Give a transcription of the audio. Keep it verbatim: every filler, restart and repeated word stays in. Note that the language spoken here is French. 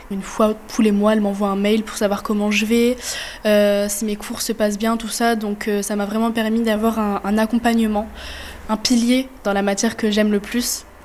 Une fois tous les mois, elle m'envoie un mail pour savoir comment je vais, euh, si mes cours se passent bien, tout ça. Donc euh, ça m'a vraiment permis d'avoir un, un accompagnement, un pilier dans la matière que j'aime le plus.